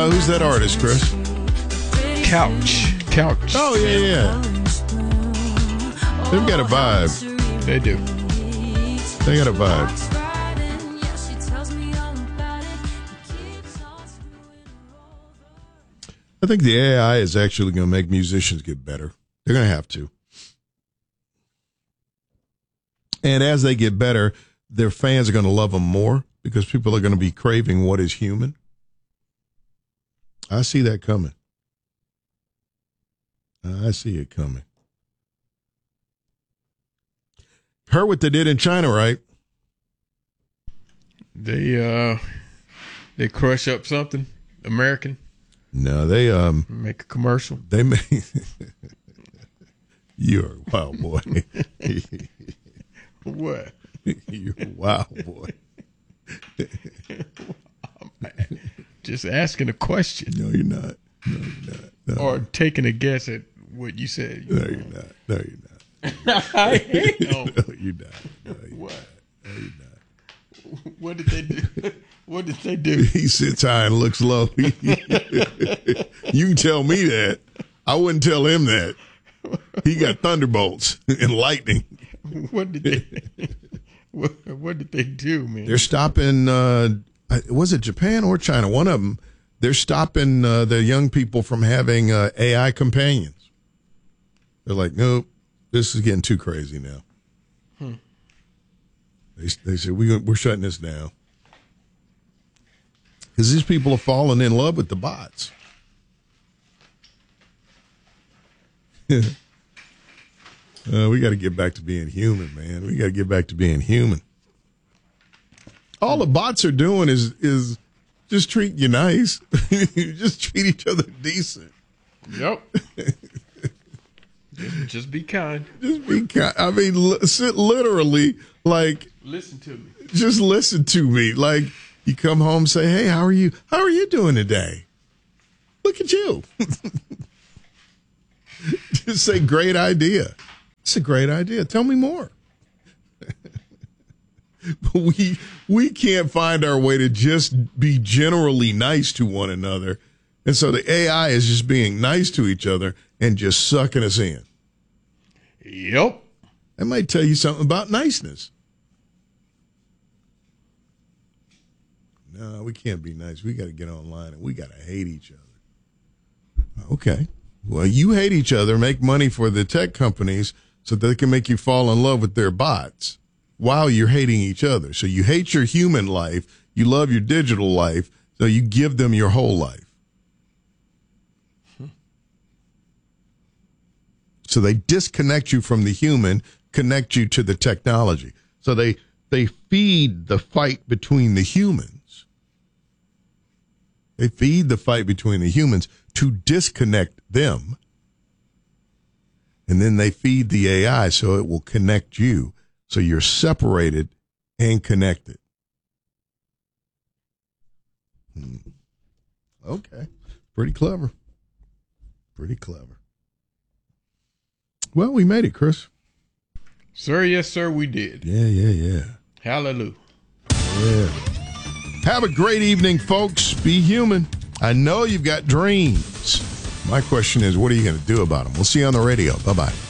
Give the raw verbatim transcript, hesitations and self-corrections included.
Uh, who's that artist, Chris? Couch. Couch. Oh, yeah, yeah. They've got a vibe. They do. They got a vibe. I think the A I is actually going to make musicians get better. They're going to have to. And as they get better, their fans are going to love them more because people are going to be craving what is human. I see that coming. I see it coming. Heard what they did in China, right? They uh, they crush up something American. No, they um make a commercial. They make. You're a wild boy. What? You're a wild boy. Just asking a question. No, you're not. No, you're not. No. Or taking a guess at what you said. No, you're not. No, you're not. I hate no, you're not. No, you're what? Not. No, you're not. What did they do? What did they do? He sits high and looks low. You can tell me that. I wouldn't tell him that. He got thunderbolts and lightning. What did they? What, what did they do, man? They're stopping. Uh, was it Japan or China? One of them. They're stopping uh, the young people from having uh, A I companions. They're like, nope, this is getting too crazy now. Hmm. They they said we we're shutting this down because these people are falling in love with the bots. uh, we got to get back to being human, man. We got to get back to being human. All the bots are doing is is just treat you nice. Just treat each other decent. Yep. just, just be kind. Just be kind. I mean, li- sit literally like. Listen to me. Just listen to me. Like you come home, say, "Hey, how are you? How are you doing today? Look at you." Just say, "Great idea." It's a great idea. Tell me more. But we we can't find our way to just be generally nice to one another. And so the A I is just being nice to each other and just sucking us in. Yep. That might tell you something about niceness. No, we can't be nice. We got to get online and we got to hate each other. Okay. Well, you hate each other, make money for the tech companies so they can make you fall in love with their bots while you're hating each other. So you hate your human life, you love your digital life, so you give them your whole life. Hmm. So they disconnect you from the human, connect you to the technology. So they they feed the fight between the humans. They feed the fight between the humans to disconnect them. And then they feed the A I so it will connect you. So you're separated and connected. Hmm. Okay. Pretty clever. Pretty clever. Well, we made it, Chris. Sir, yes, sir, we did. Yeah, yeah, yeah. Hallelujah. Yeah. Have a great evening, folks. Be human. I know you've got dreams. My question is, what are you going to do about them? We'll see you on the radio. Bye-bye.